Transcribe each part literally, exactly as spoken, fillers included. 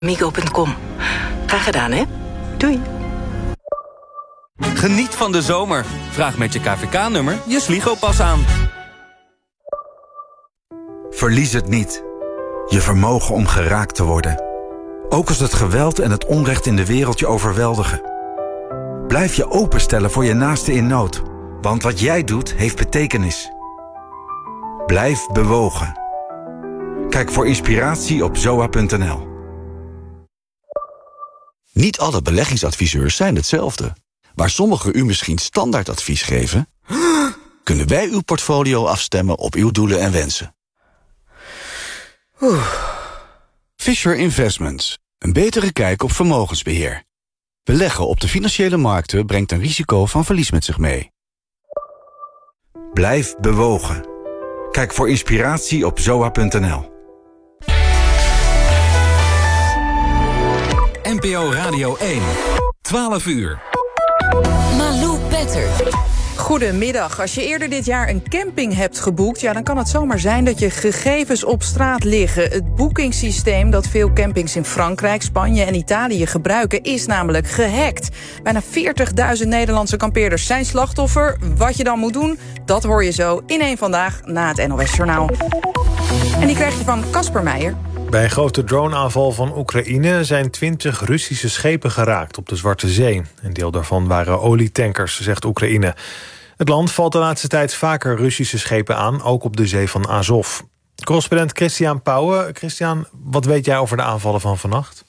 migo punt com. Graag gedaan, hè? Doei. Geniet van de zomer. Vraag met je K V K-nummer je Sligo-pas aan. Verlies het niet. Je vermogen om geraakt te worden. Ook als het geweld en het onrecht in de wereld je overweldigen. Blijf je openstellen voor je naaste in nood. Want wat jij doet, heeft betekenis. Blijf bewogen. Kijk voor inspiratie op zoa punt n l. Niet alle beleggingsadviseurs zijn hetzelfde. Waar sommigen u misschien standaardadvies geven, kunnen wij uw portfolio afstemmen op uw doelen en wensen. Fisher Investments. Een betere kijk op vermogensbeheer. Beleggen op de financiële markten brengt een risico van verlies met zich mee. Blijf bewogen. Kijk voor inspiratie op zoa punt n l. N P O Radio één. twaalf uur. Malou Petter. Goedemiddag. Als je eerder dit jaar een camping hebt geboekt, ja, dan kan het zomaar zijn dat je gegevens op straat liggen. Het boekingssysteem dat veel campings in Frankrijk, Spanje en Italië gebruiken is namelijk gehackt. Bijna veertigduizend Nederlandse kampeerders zijn slachtoffer. Wat je dan moet doen, dat hoor je zo in één Vandaag na het N O S Journaal. En die krijg je van Casper Meijer. Bij een grote droneaanval van Oekraïne zijn twintig Russische schepen geraakt op de Zwarte Zee. Een deel daarvan waren olietankers, zegt Oekraïne. Het land valt de laatste tijd vaker Russische schepen aan, ook op de zee van Azov. Correspondent Christian Pauwen. Christian, wat weet jij over de aanvallen van vannacht?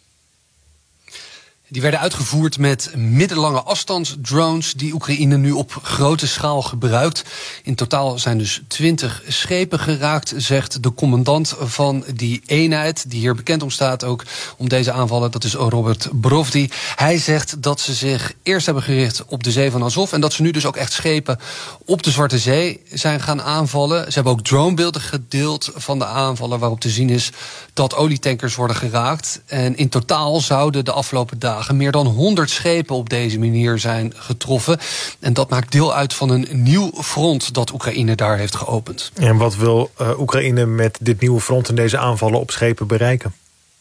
Die werden uitgevoerd met middellange afstandsdrones die Oekraïne nu op grote schaal gebruikt. In totaal zijn dus twintig schepen geraakt, zegt de commandant van die eenheid, die hier bekend om staat ook om deze aanvallen. Dat is Robert Brovdi. Hij zegt dat ze zich eerst hebben gericht op de zee van Azov en dat ze nu dus ook echt schepen op de Zwarte Zee zijn gaan aanvallen. Ze hebben ook dronebeelden gedeeld van de aanvallen waarop te zien is dat olietankers worden geraakt. En in totaal zouden de afgelopen dagen meer dan honderd schepen op deze manier zijn getroffen. En dat maakt deel uit van een nieuw front dat Oekraïne daar heeft geopend. En wat wil uh, Oekraïne met dit nieuwe front en deze aanvallen op schepen bereiken?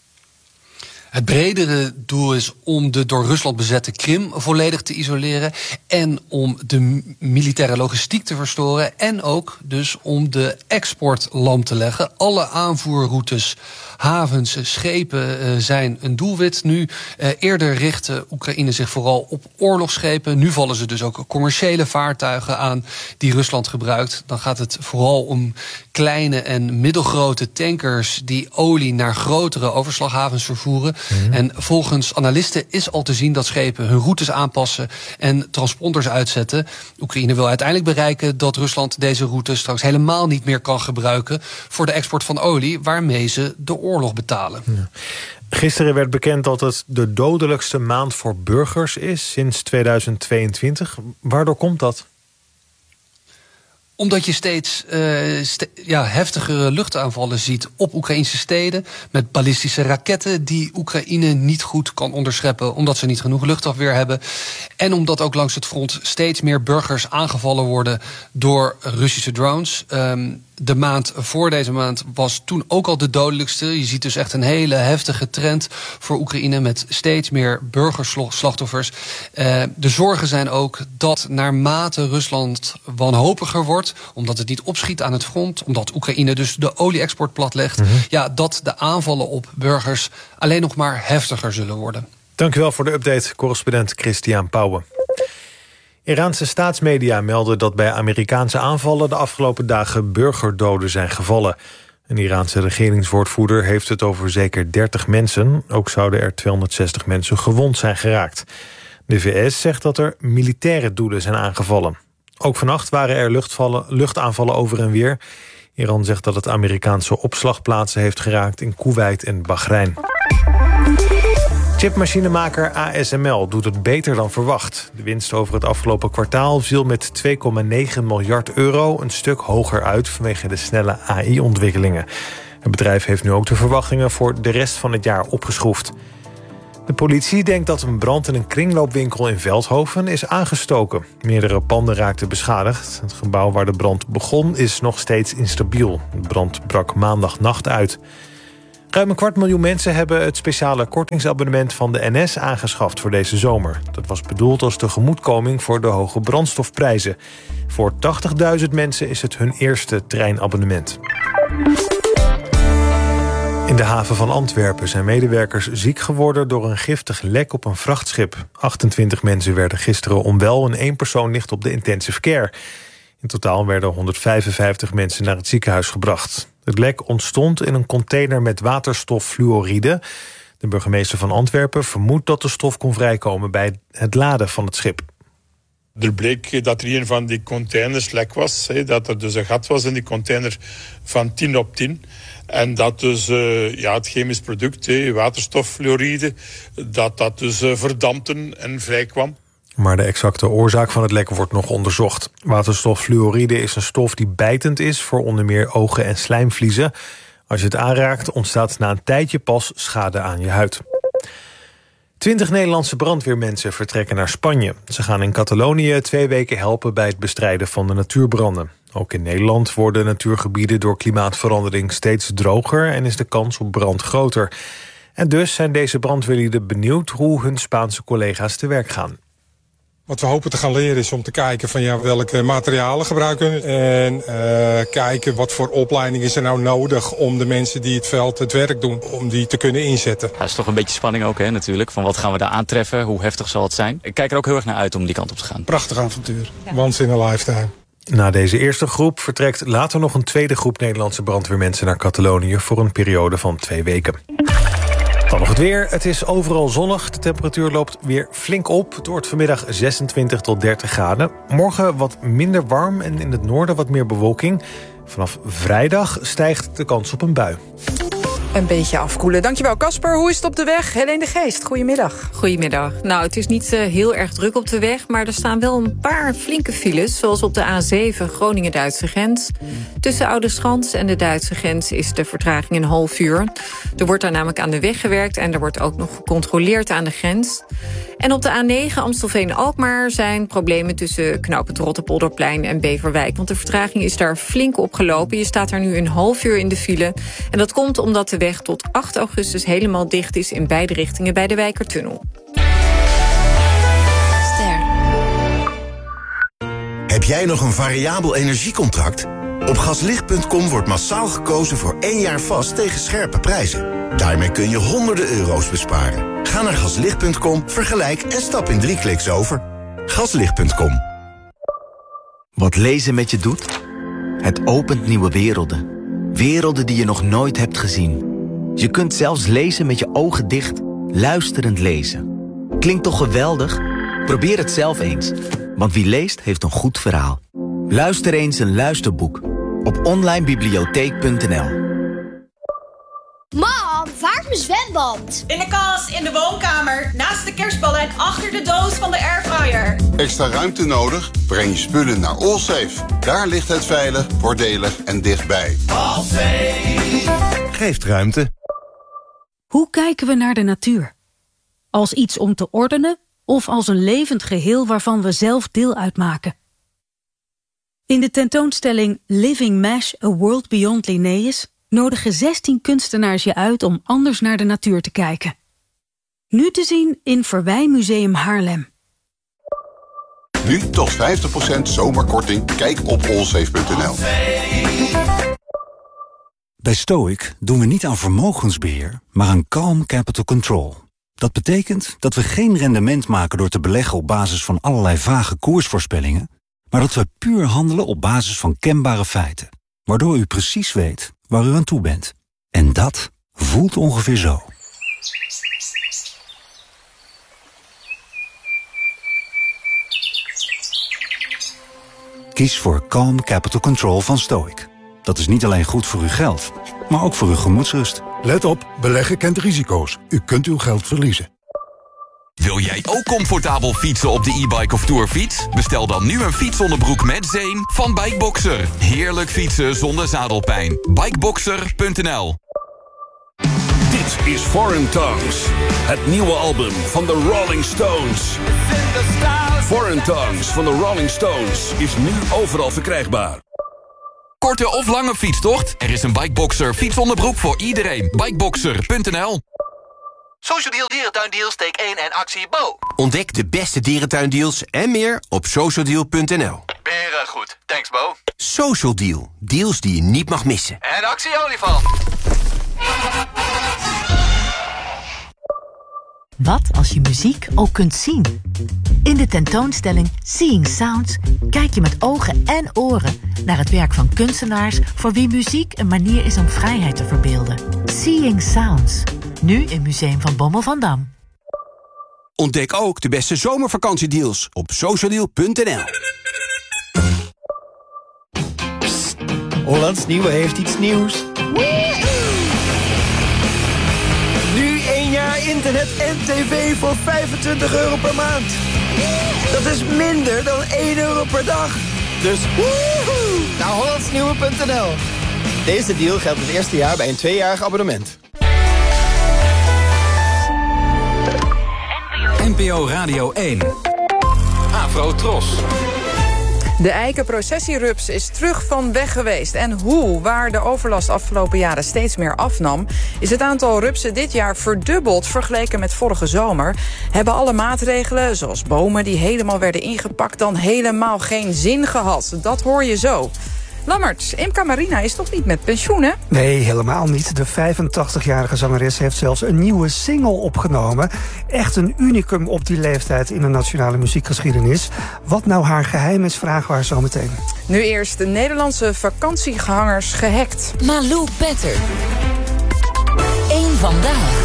Het bredere doel is om de door Rusland bezette Krim volledig te isoleren en om de militaire logistiek te verstoren en ook dus om de export lam te leggen. Alle aanvoerroutes, havens, schepen uh, zijn een doelwit nu. Uh, eerder richtte Oekraïne zich vooral op oorlogsschepen. Nu vallen ze dus ook commerciële vaartuigen aan die Rusland gebruikt. Dan gaat het vooral om kleine en middelgrote tankers die olie naar grotere overslaghavens vervoeren. Mm-hmm. En volgens analisten is al te zien dat schepen hun routes aanpassen en transponders uitzetten. Oekraïne wil uiteindelijk bereiken dat Rusland deze routes straks helemaal niet meer kan gebruiken voor de export van olie, waarmee ze de oorlog betalen. Ja. Gisteren werd bekend dat het de dodelijkste maand voor burgers is sinds tweeduizend tweeëntwintig. Waardoor komt dat? Omdat je steeds uh, st- ja, heftigere luchtaanvallen ziet op Oekraïnse steden met ballistische raketten die Oekraïne niet goed kan onderscheppen omdat ze niet genoeg luchtafweer hebben. En omdat ook langs het front steeds meer burgers aangevallen worden door Russische drones. Um, De maand voor deze maand was toen ook al de dodelijkste. Je ziet dus echt een hele heftige trend voor Oekraïne met steeds meer burgerslachtoffers. Uh, de zorgen zijn ook dat naarmate Rusland wanhopiger wordt, omdat het niet opschiet aan het front, omdat Oekraïne dus de olie-export platlegt, mm-hmm. ja, dat de aanvallen op burgers alleen nog maar heftiger zullen worden. Dank u wel voor de update, correspondent Christian Pauwen. Iraanse staatsmedia melden dat bij Amerikaanse aanvallen de afgelopen dagen burgerdoden zijn gevallen. Een Iraanse regeringswoordvoerder heeft het over zeker dertig mensen. Ook zouden er tweehonderdzestig mensen gewond zijn geraakt. De V S zegt dat er militaire doelen zijn aangevallen. Ook vannacht waren er luchtvallen, luchtaanvallen over en weer. Iran zegt dat het Amerikaanse opslagplaatsen heeft geraakt in Koeweit en Bahrein. Chipmachinemaker A S M L doet het beter dan verwacht. De winst over het afgelopen kwartaal viel met twee komma negen miljard euro... een stuk hoger uit vanwege de snelle A I-ontwikkelingen. Het bedrijf heeft nu ook de verwachtingen voor de rest van het jaar opgeschroefd. De politie denkt dat een brand in een kringloopwinkel in Veldhoven is aangestoken. Meerdere panden raakten beschadigd. Het gebouw waar de brand begon is nog steeds instabiel. De brand brak maandagnacht uit. Ruim een kwart miljoen mensen hebben het speciale kortingsabonnement van de N S aangeschaft voor deze zomer. Dat was bedoeld als tegemoetkoming voor de hoge brandstofprijzen. Voor tachtigduizend mensen is het hun eerste treinabonnement. In de haven van Antwerpen zijn medewerkers ziek geworden door een giftig lek op een vrachtschip. achtentwintig mensen werden gisteren onwel en één persoon ligt op de intensive care. In totaal werden honderdvijfenvijftig mensen naar het ziekenhuis gebracht. Het lek ontstond in een container met waterstoffluoride. De burgemeester van Antwerpen vermoedt dat de stof kon vrijkomen bij het laden van het schip. Er bleek dat er een van die containers lek was. Dat er dus een gat was in die container van tien op tien. En dat dus uh, ja, het chemisch product, he, waterstoffluoride, dat dat dus uh, verdampte en vrijkwam. Maar de exacte oorzaak van het lek wordt nog onderzocht. Waterstoffluoride is een stof die bijtend is voor onder meer ogen en slijmvliezen. Als je het aanraakt, ontstaat na een tijdje pas schade aan je huid. Twintig Nederlandse brandweermensen vertrekken naar Spanje. Ze gaan in Catalonië twee weken helpen bij het bestrijden van de natuurbranden. Ook in Nederland worden natuurgebieden door klimaatverandering steeds droger en is de kans op brand groter. En dus zijn deze brandweerlieden benieuwd hoe hun Spaanse collega's te werk gaan. Wat we hopen te gaan leren is om te kijken van ja, welke materialen gebruiken we. En uh, kijken wat voor opleiding is er nou nodig om de mensen die het veld het werk doen, om die te kunnen inzetten. Ja, dat is toch een beetje spanning ook, hè, natuurlijk. Van wat gaan we daar aantreffen, hoe heftig zal het zijn. Ik kijk er ook heel erg naar uit om die kant op te gaan. Prachtig avontuur, ja. Once in a lifetime. Na deze eerste groep vertrekt later nog een tweede groep Nederlandse brandweermensen naar Catalonië voor een periode van twee weken. Dan nog het weer. Het is overal zonnig. De temperatuur loopt weer flink op. Het wordt vanmiddag zesentwintig tot dertig graden. Morgen wat minder warm en in het noorden wat meer bewolking. Vanaf vrijdag stijgt de kans op een bui. Een beetje afkoelen. Dankjewel, Casper. Hoe is het op de weg? Helene de Geest, goedemiddag. Goedemiddag. Nou, het is niet uh, heel erg druk op de weg, maar er staan wel een paar flinke files, zoals op de A zeven Groningen-Duitse grens. Tussen Oudeschans en de Duitse grens is de vertraging een half uur. Er wordt daar namelijk aan de weg gewerkt en er wordt ook nog gecontroleerd aan de grens. En op de A negen Amstelveen-Alkmaar zijn problemen tussen knooppunt Rotterpolderplein en Beverwijk. Want de vertraging is daar flink opgelopen. Je staat daar nu een half uur in de file. En dat komt omdat de weg tot acht augustus helemaal dicht is in beide richtingen bij de Wijkertunnel. Ster. Heb jij nog een variabel energiecontract? Op gaslicht punt com wordt massaal gekozen voor één jaar vast tegen scherpe prijzen. Daarmee kun je honderden euro's besparen. Ga naar gaslicht punt com, vergelijk en stap in drie kliks over. gaslicht punt com. Wat lezen met je doet? Het opent nieuwe werelden. Werelden die je nog nooit hebt gezien. Je kunt zelfs lezen met je ogen dicht, luisterend lezen. Klinkt toch geweldig? Probeer het zelf eens. Want wie leest, heeft een goed verhaal. Luister eens een luisterboek. Op online bibliotheek punt n l. Mam, waar is mijn zwembad? In de kast, in de woonkamer, naast de kerstballen en achter de doos van de airfryer. Extra ruimte nodig? Breng je spullen naar Allsafe. Daar ligt het veilig, voordelig en dichtbij. Allsafe geeft ruimte. Hoe kijken we naar de natuur? Als iets om te ordenen of als een levend geheel waarvan we zelf deel uitmaken? In de tentoonstelling Living Mesh, A World Beyond Linnaeus nodigen zestien kunstenaars je uit om anders naar de natuur te kijken. Nu te zien in Verwijmuseum Haarlem. Nu tot vijftig procent zomerkorting. Kijk op allsafe punt n l. Bij Stoic doen we niet aan vermogensbeheer, maar aan calm capital control. Dat betekent dat we geen rendement maken door te beleggen op basis van allerlei vage koersvoorspellingen, maar dat we puur handelen op basis van kenbare feiten, waardoor u precies weet waar u aan toe bent. En dat voelt ongeveer zo. Kies voor Calm Capital Control van Stoic. Dat is niet alleen goed voor uw geld, maar ook voor uw gemoedsrust. Let op, beleggen kent risico's. U kunt uw geld verliezen. Wil jij ook comfortabel fietsen op de e-bike of tourfiets? Bestel dan nu een fietsonderbroek met zeem van Bikeboxer. Heerlijk fietsen zonder zadelpijn. Bikeboxer punt n l. Dit is Foreign Tongues, het nieuwe album van de Rolling Stones. Foreign Tongues van de Rolling Stones is nu overal verkrijgbaar. Korte of lange fietstocht? Er is een Bikeboxer fietsonderbroek voor iedereen. Bikeboxer punt n l. Social Deal Dierentuindeals, steek één en actie Bo. Ontdek de beste dierentuindeals en meer op social deal punt n l. Beren goed. Thanks, Bo. Social Deal. Deals die je niet mag missen. En actie olifant. Wat als je muziek ook kunt zien? In de tentoonstelling Seeing Sounds kijk je met ogen en oren naar het werk van kunstenaars voor wie muziek een manier is om vrijheid te verbeelden. Seeing Sounds. Nu in Museum van Bommel van Dam. Ontdek ook de beste zomervakantiedeals op social deal punt n l. Hollands Nieuwe heeft iets nieuws. Nu één jaar internet en tv voor vijfentwintig euro per maand. Dat is minder dan één euro per dag. Dus woehoe, naar hollands nieuwe punt n l. Deze deal geldt het eerste jaar bij een tweejarig abonnement. N P O Radio één. Afro Tros. De eikenprocessierups is terug van weg geweest. En hoe, waar de overlast afgelopen jaren steeds meer afnam, is het aantal rupsen dit jaar verdubbeld vergeleken met vorige zomer. Hebben alle maatregelen, zoals bomen die helemaal werden ingepakt, dan helemaal geen zin gehad? Dat hoor je zo. Lammert, Imca Marina is toch niet met pensioen, hè? Nee, helemaal niet. De vijfentachtigjarige zangeres heeft zelfs een nieuwe single opgenomen. Echt een unicum op die leeftijd in de nationale muziekgeschiedenis. Wat nou haar geheim is, vragen we haar zo meteen. Nu eerst de Nederlandse vakantiegangers gehackt. Malou Petter. Eén vandaag.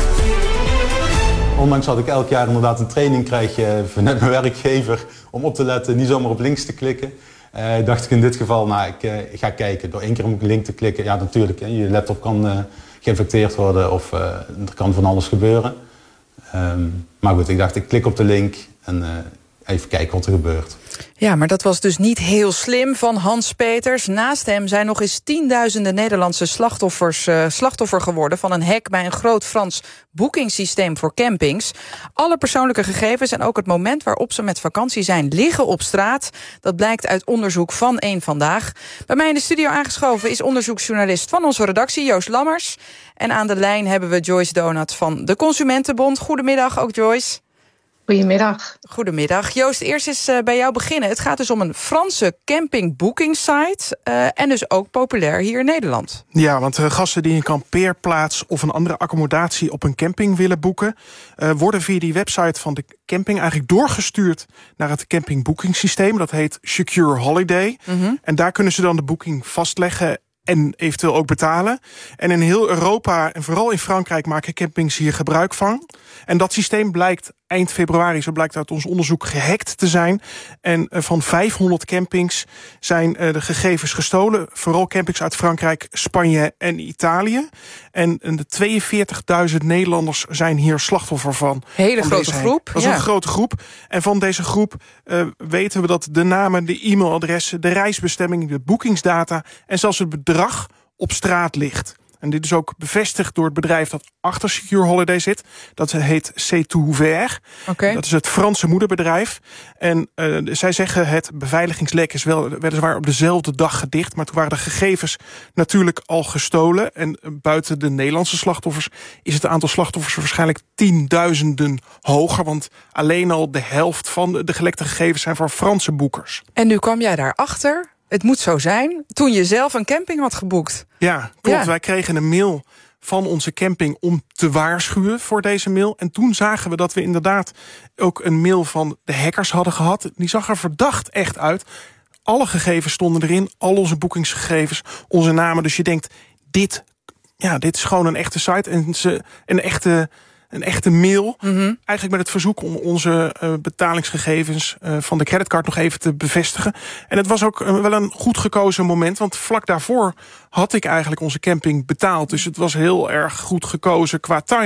Ondanks dat ik elk jaar inderdaad een training krijg vanuit mijn werkgever om op te letten, niet zomaar op links te klikken. Uh, dacht ik in dit geval, nou, ik, uh, ik ga kijken. Door één keer op een link te klikken, ja natuurlijk, hè, je laptop kan uh, geïnfecteerd worden of uh, er kan van alles gebeuren. Um, maar goed, ik dacht, ik klik op de link en uh, even kijken wat er gebeurt. Ja, maar dat was dus niet heel slim van Hans Peters. Naast hem zijn nog eens tienduizenden Nederlandse slachtoffers uh, slachtoffer geworden van een hack bij een groot Frans boekingssysteem voor campings. Alle persoonlijke gegevens en ook het moment waarop ze met vakantie zijn liggen op straat. Dat blijkt uit onderzoek van Eén Vandaag. Bij mij in de studio aangeschoven is onderzoeksjournalist van onze redactie, Joost Lammers. En aan de lijn hebben we Joyce Donat van de Consumentenbond. Goedemiddag ook, Joyce. Goedemiddag. Goedemiddag. Joost, eerst eens uh, bij jou beginnen. Het gaat dus om een Franse campingbookingsite uh, en dus ook populair hier in Nederland. Ja, want uh, gasten die een kampeerplaats of een andere accommodatie op een camping willen boeken, uh, worden via die website van de camping eigenlijk doorgestuurd naar het campingboekingssysteem. Dat heet Secure Holiday. Mm-hmm. En daar kunnen ze dan de boeking vastleggen en eventueel ook betalen. En in heel Europa en vooral in Frankrijk maken campings hier gebruik van. En dat systeem blijkt eind februari, zo blijkt uit ons onderzoek, gehackt te zijn. En van vijfhonderd campings zijn de gegevens gestolen. Vooral campings uit Frankrijk, Spanje en Italië. En de tweeënveertigduizend Nederlanders zijn hier slachtoffer van. Hele van grote groep. Dat is ja. een grote groep. En van deze groep uh, weten we dat de namen, de e-mailadressen, de reisbestemming, de boekingsdata en zelfs het bedrag op straat ligt. En dit is ook bevestigd door het bedrijf dat achter Secure Holiday zit. Dat heet C twee V R. Okay. Dat is het Franse moederbedrijf. En uh, zij zeggen het beveiligingslek is wel weliswaar op dezelfde dag gedicht. Maar toen waren de gegevens natuurlijk al gestolen. En uh, buiten de Nederlandse slachtoffers is het aantal slachtoffers waarschijnlijk tienduizenden hoger. Want alleen al de helft van de, de gelekte gegevens zijn van Franse boekers. En nu kwam jij daarachter. Het moet zo zijn, toen je zelf een camping had geboekt. Ja, klopt. Ja. Wij kregen een mail van onze camping om te waarschuwen voor deze mail. En toen zagen we dat we inderdaad ook een mail van de hackers hadden gehad. Die zag er verdacht echt uit. Alle gegevens stonden erin, al onze boekingsgegevens, onze namen. Dus je denkt, dit, ja, dit is gewoon een echte site en ze, een echte... Een echte mail, mm-hmm. eigenlijk met het verzoek om onze uh, betalingsgegevens uh, van de creditcard nog even te bevestigen. En het was ook uh, wel een goed gekozen moment, want vlak daarvoor had ik eigenlijk onze camping betaald. Dus het was heel erg goed gekozen qua timing.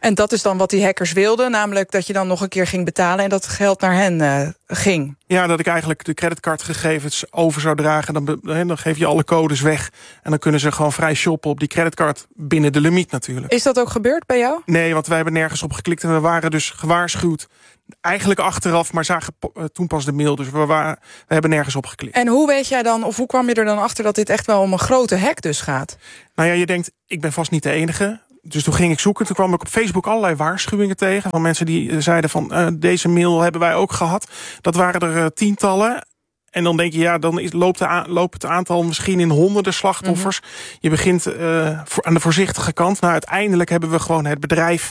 En dat is dan wat die hackers wilden, namelijk dat je dan nog een keer ging betalen en dat het geld naar hen uh, ging. Ja, dat ik eigenlijk de creditcardgegevens over zou dragen. Dan, dan geef je alle codes weg en dan kunnen ze gewoon vrij shoppen op die creditcard binnen de limiet natuurlijk. Is dat ook gebeurd bij jou? Nee, want wij hebben nergens op geklikt en we waren dus gewaarschuwd. Eigenlijk achteraf, maar zagen toen pas de mail. Dus we, waren, we hebben nergens op geklikt. En hoe weet jij dan, of hoe kwam je er dan achter dat dit echt wel om een grote hack dus gaat? Nou ja, je denkt, ik ben vast niet de enige. Dus toen ging ik zoeken. Toen kwam ik op Facebook allerlei waarschuwingen tegen. Van mensen die zeiden van, uh, deze mail hebben wij ook gehad. Dat waren er uh, tientallen. En dan denk je, ja, dan is, loopt, de a- loopt het aantal misschien in honderden slachtoffers. Mm-hmm. Je begint uh, voor, aan de voorzichtige kant. Nou, uiteindelijk hebben we gewoon het bedrijf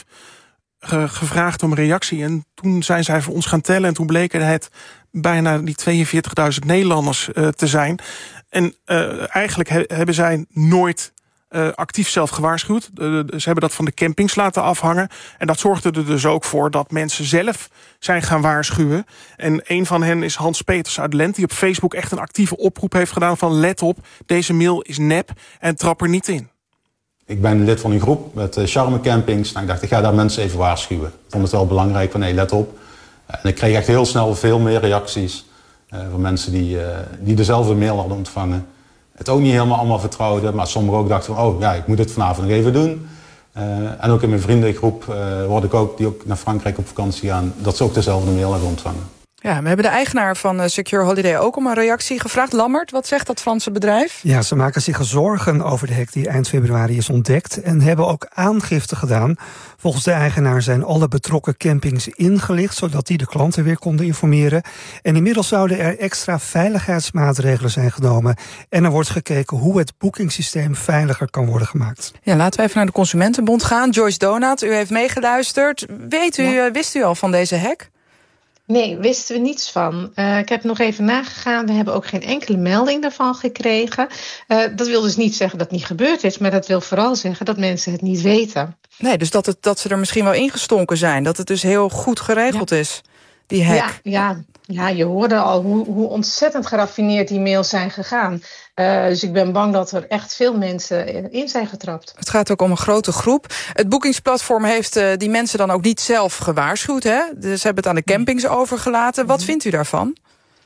ge- gevraagd om een reactie. En toen zijn zij voor ons gaan tellen. En toen bleken het bijna die tweeënveertigduizend Nederlanders uh, te zijn. En uh, eigenlijk he- hebben zij nooit Uh, actief zelf gewaarschuwd. Uh, ze hebben dat van de campings laten afhangen. En dat zorgde er dus ook voor dat mensen zelf zijn gaan waarschuwen. En een van hen is Hans Peters uit Lent, die op Facebook echt een actieve oproep heeft gedaan van let op, deze mail is nep en trap er niet in. Ik ben lid van een groep met uh, Charme Campings. Nou, ik dacht, ik ga daar mensen even waarschuwen. Ik vond het wel belangrijk van, hé, let op. Uh, en ik kreeg echt heel snel veel meer reacties uh, van mensen die, uh, die dezelfde mail hadden ontvangen. Het ook niet helemaal allemaal vertrouwden, maar sommigen ook dachten van, oh ja, ik moet het vanavond nog even doen. Uh, en ook in mijn vriendengroep uh, word ik ook, die ook naar Frankrijk op vakantie gaan, dat ze ook dezelfde mail hebben ontvangen. Ja, we hebben de eigenaar van uh, Secure Holiday ook om een reactie gevraagd. Lammert, wat zegt dat Franse bedrijf? Ja, ze maken zich zorgen over de hack die eind februari is ontdekt en hebben ook aangifte gedaan. Volgens de eigenaar zijn alle betrokken campings ingelicht, zodat die de klanten weer konden informeren. En inmiddels zouden er extra veiligheidsmaatregelen zijn genomen. En er wordt gekeken hoe het boekingssysteem veiliger kan worden gemaakt. Ja, laten we even naar de Consumentenbond gaan. Joyce Donat, u heeft meegeluisterd. Weet u, ja. uh, wist u al van deze hack? Nee, wisten we niets van. Uh, ik heb nog even nagegaan. We hebben ook geen enkele melding daarvan gekregen. Uh, dat wil dus niet zeggen dat het niet gebeurd is, maar dat wil vooral zeggen dat mensen het niet weten. Nee, dus dat, het, dat ze er misschien wel ingestonken zijn. Dat het dus heel goed geregeld ja. is, die hack. Ja, ja, ja, je hoorde al hoe, hoe ontzettend geraffineerd die mails zijn gegaan. Uh, dus ik ben bang dat er echt veel mensen in zijn getrapt. Het gaat ook om een grote groep. Het boekingsplatform heeft uh, die mensen dan ook niet zelf gewaarschuwd, hè? Dus ze hebben het aan de campings overgelaten. Wat vindt u daarvan?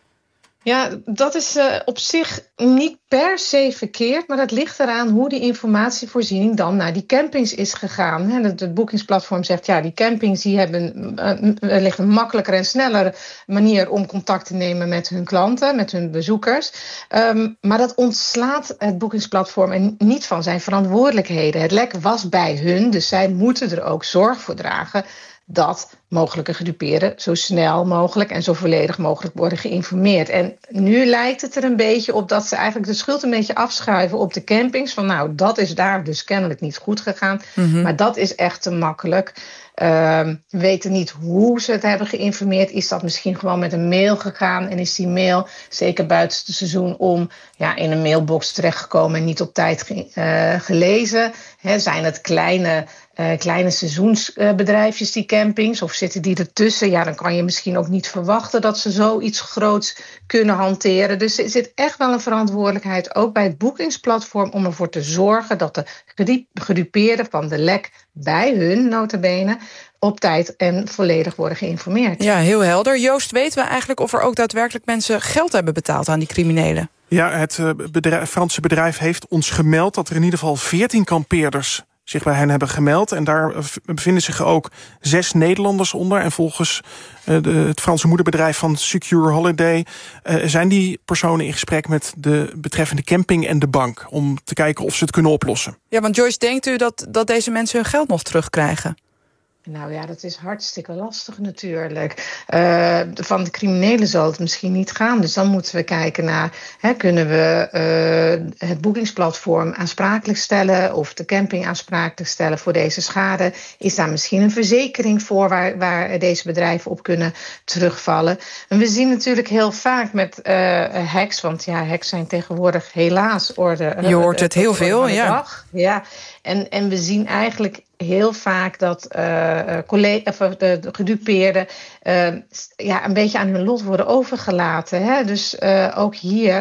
Ja, dat is uh, op zich niet per se verkeerd, maar dat ligt eraan hoe die informatievoorziening dan naar die campings is gegaan. Het, het boekingsplatform zegt, ja, die campings die hebben uh, wellicht een makkelijker en sneller manier om contact te nemen met hun klanten, met hun bezoekers. Um, maar dat ontslaat het boekingsplatform en niet van zijn verantwoordelijkheden. Het lek was bij hun, dus zij moeten er ook zorg voor dragen dat mogelijke gedupeerden zo snel mogelijk en zo volledig mogelijk worden geïnformeerd. En nu lijkt het er een beetje op dat ze eigenlijk de schuld een beetje afschuiven op de campings. Van nou, dat is daar dus kennelijk niet goed gegaan. Mm-hmm. Maar dat is echt te makkelijk. Uh, we weten niet hoe ze het hebben geïnformeerd. Is dat misschien gewoon met een mail gegaan? En is die mail, zeker buiten het seizoen om, ja, in een mailbox terechtgekomen en niet op tijd ge- uh, gelezen? He, zijn het kleine, uh, kleine seizoensbedrijfjes, uh, die campings? Of zitten die ertussen? Ja, dan kan je misschien ook niet verwachten dat ze zoiets groots kunnen hanteren. Dus er zit echt wel een verantwoordelijkheid, ook bij het boekingsplatform, om ervoor te zorgen dat de gedupeerden van de lek bij hun, nota bene, op tijd en volledig worden geïnformeerd. Ja, heel helder. Joost, weten we eigenlijk of er ook daadwerkelijk mensen geld hebben betaald aan die criminelen? Ja, het bedrijf, Franse bedrijf heeft ons gemeld dat er in ieder geval veertien kampeerders zich bij hen hebben gemeld. En daar bevinden zich ook zes Nederlanders onder. En volgens uh, de, het Franse moederbedrijf van Secure Holiday uh, zijn die personen in gesprek met de betreffende camping en de bank om te kijken of ze het kunnen oplossen. Ja, want Joyce, denkt u dat, dat deze mensen hun geld nog terugkrijgen? Nou ja, dat is hartstikke lastig natuurlijk. Uh, van de criminelen zal het misschien niet gaan. Dus dan moeten we kijken naar, hè, kunnen we uh, het boekingsplatform aansprakelijk stellen of de camping aansprakelijk stellen voor deze schade? Is daar misschien een verzekering voor waar, waar deze bedrijven op kunnen terugvallen? En we zien natuurlijk heel vaak met uh, hacks, want ja, hacks zijn tegenwoordig helaas orde. Je hoort het heel veel, ja. Ja. En, en we zien eigenlijk heel vaak dat uh, collega, of de, de gedupeerden uh, ja, een beetje aan hun lot worden overgelaten. Hè? Dus uh, ook hier, ja,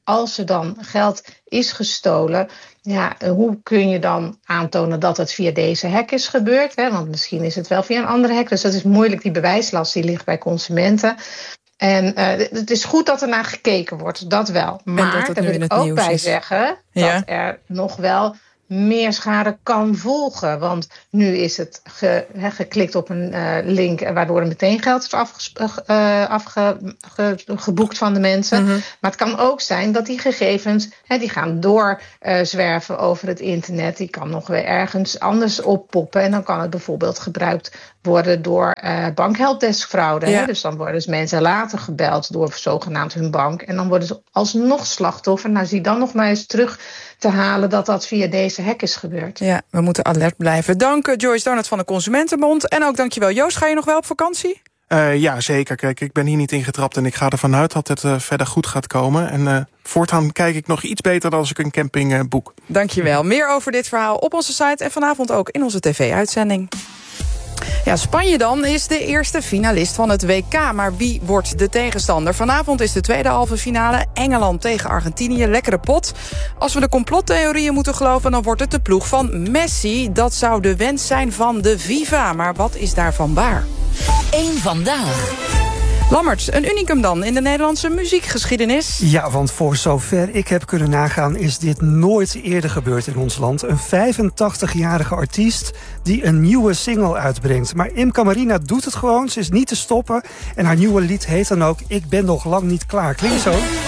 als er dan geld is gestolen, ja, hoe kun je dan aantonen dat het via deze hack is gebeurd? Hè? Want misschien is het wel via een andere hack. Dus dat is moeilijk. Die bewijslast die ligt bij consumenten. En uh, het is goed dat er naar gekeken wordt, dat wel. Maar daar wil ik ook bij is. zeggen ja. dat er nog wel meer schade kan volgen. Want nu is het ge, he, geklikt op een uh, link waardoor er meteen geld is afgeboekt uh, afge, ge, van de mensen. Mm-hmm. Maar het kan ook zijn dat die gegevens, he, die gaan doorzwerven uh, over het internet. Die kan nog weer ergens anders oppoppen. En dan kan het bijvoorbeeld gebruikt worden door uh, bankhelpdeskfraude. Ja. Dus dan worden dus mensen later gebeld door zogenaamd hun bank. En dan worden ze alsnog slachtoffer. Nou, zie dan nog maar eens terug te halen dat dat via deze hack is gebeurd. Ja, we moeten alert blijven. Dank Joyce Donat van de Consumentenbond. En ook dankjewel Joost. Ga je nog wel op vakantie? Uh, ja, zeker. Kijk, ik ben hier niet ingetrapt en ik ga ervan uit dat het uh, verder goed gaat komen. En uh, voortaan kijk ik nog iets beter dan als ik een camping uh, boek. Dankjewel. Meer over dit verhaal op onze site en vanavond ook in onze tv-uitzending. Ja, Spanje dan is de eerste finalist van het W K. Maar wie wordt de tegenstander? Vanavond is de tweede halve finale. Engeland tegen Argentinië. Lekkere pot. Als we de complottheorieën moeten geloven, dan wordt het de ploeg van Messi. Dat zou de wens zijn van de FIFA. Maar wat is daarvan waar? Eén vandaag. Lammert, een unicum dan in de Nederlandse muziekgeschiedenis? Ja, want voor zover ik heb kunnen nagaan is dit nooit eerder gebeurd in ons land. Een vijfentachtigjarige artiest die een nieuwe single uitbrengt. Maar Imca Marina doet het gewoon, ze is niet te stoppen. En haar nieuwe lied heet dan ook Ik ben nog lang niet klaar. Klinkt zo?